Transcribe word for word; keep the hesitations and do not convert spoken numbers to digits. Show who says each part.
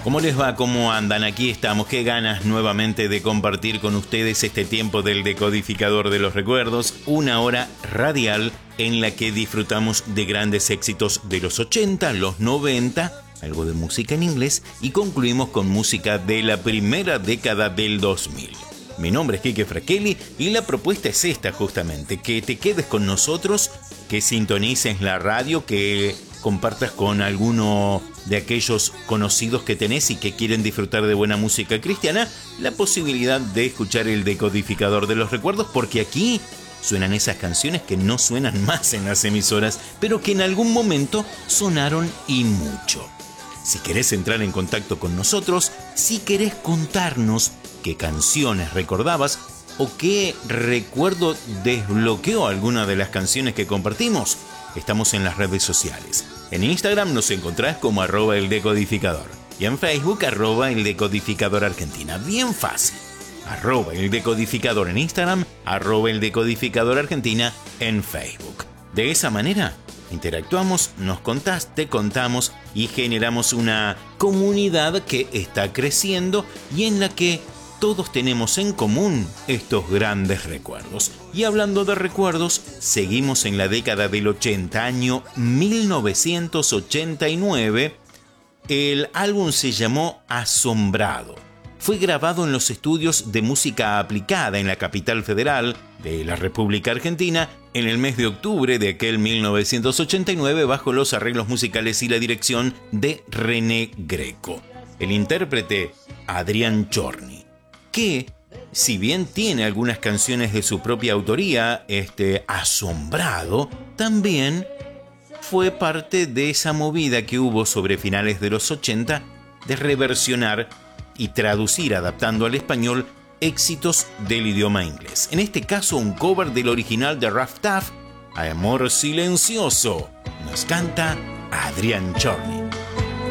Speaker 1: ¿Cómo les va? ¿Cómo andan? Aquí estamos. Qué ganas nuevamente de compartir con ustedes este tiempo del decodificador de los recuerdos. Una hora radial en la que disfrutamos de grandes éxitos de los ochenta, los noventa, algo de música en inglés y concluimos con música de la primera década del dos mil. Mi nombre es Quique Fraquelli y la propuesta es esta justamente, que te quedes con nosotros, que sintonices la radio, que compartas con alguno de aquellos conocidos que tenés y que quieren disfrutar de buena música cristiana la posibilidad de escuchar el decodificador de los recuerdos, porque aquí suenan esas canciones que no suenan más en las emisoras, pero que en algún momento sonaron y mucho. Si querés entrar en contacto con nosotros, si querés contarnos qué canciones recordabas o qué recuerdo desbloqueó alguna de las canciones que compartimos, estamos en las redes sociales. En Instagram nos encontrás como arroba el decodificador y en Facebook arroba el decodificador Argentina. Bien fácil. Arroba el decodificador en Instagram, arroba el decodificador Argentina en Facebook. De esa manera interactuamos, nos contás, te contamos y generamos una comunidad que está creciendo y en la que todos tenemos en común estos grandes recuerdos. Y hablando de recuerdos, seguimos en la década del ochenta, año mil novecientos ochenta y nueve. El álbum se llamó Asombrado. Fue grabado en los estudios de música aplicada en la capital federal de la República Argentina en el mes de octubre de aquel mil novecientos ochenta y nueve bajo los arreglos musicales y la dirección de René Greco. El intérprete, Adrián Chorny, que, si bien tiene algunas canciones de su propia autoría, este Asombrado, también fue parte de esa movida que hubo sobre finales de los ochenta de reversionar y traducir, adaptando al español, éxitos del idioma inglés. En este caso, un cover del original de Rough Tough, Amor Silencioso. Nos canta Adrián Chorny.